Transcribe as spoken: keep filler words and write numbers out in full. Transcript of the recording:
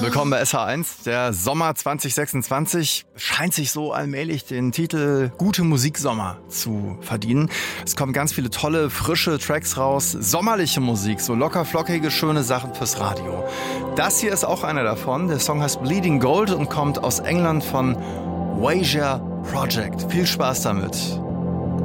Willkommen bei S H eins. Der Sommer zwanzig sechsundzwanzig scheint sich so allmählich den Titel Gute Musiksommer zu verdienen. Es kommen ganz viele tolle, frische Tracks raus. Sommerliche Musik, so locker flockige, schöne Sachen fürs Radio. Das hier ist auch einer davon. Der Song heißt Bleeding Gold und kommt aus England von Wager Project. Viel Spaß damit.